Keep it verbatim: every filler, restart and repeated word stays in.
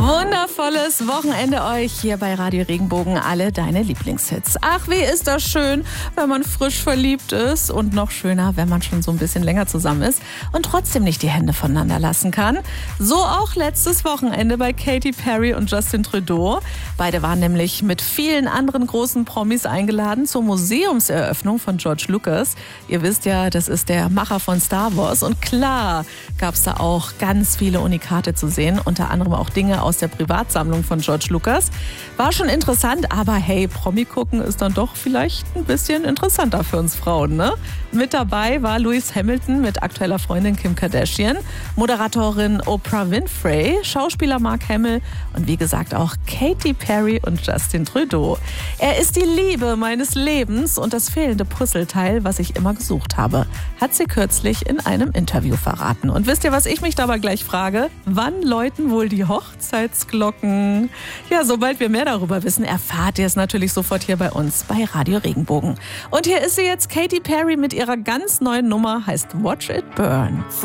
Wundervolles Wochenende euch hier bei Radio Regenbogen. Alle deine Lieblingshits. Ach, wie ist das schön, wenn man frisch verliebt ist. Und noch schöner, wenn man schon so ein bisschen länger zusammen ist und trotzdem nicht die Hände voneinander lassen kann. So auch letztes Wochenende bei Katy Perry und Justin Trudeau. Beide waren nämlich mit vielen anderen großen Promis eingeladen zur Museumseröffnung von George Lucas. Ihr wisst ja, das ist der Macher von Star Wars. Und klar gab es da auch ganz viele Unikate zu sehen. Unter anderem auch Dinge aus der Privatsammlung von George Lucas. War schon interessant, aber hey, Promi gucken ist dann doch vielleicht ein bisschen interessanter für uns Frauen, ne? Mit dabei war Lewis Hamilton mit aktueller Freundin Kim Kardashian, Moderatorin Oprah Winfrey, Schauspieler Mark Hamill und wie gesagt auch Katy Perry und Justin Trudeau. Er ist die Liebe meines Lebens und das fehlende Puzzleteil, was ich immer gesucht habe, hat sie kürzlich in einem Interview verraten. Und wisst ihr, was ich mich dabei gleich frage? Wann läuten wohl die Hochzeitsglocken? Ja, sobald wir mehr darüber wissen, erfahrt ihr es natürlich sofort hier bei uns bei Radio Regenbogen. Und hier ist sie jetzt, Katy Perry mit ihrer ganz neuen Nummer, heißt Watch It Burn.